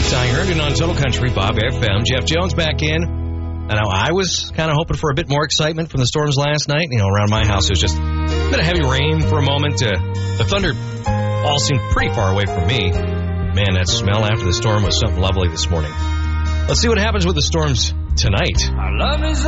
I heard it on Total Country, Bob FM. Jeff Jones back in. I was kind of hoping for a bit more excitement from the storms last night. Around my house, it was just a bit of heavy rain for a moment. The thunder all seemed pretty far away from me. Man, that smell after the storm was something lovely this morning. Let's see what happens with the storms tonight.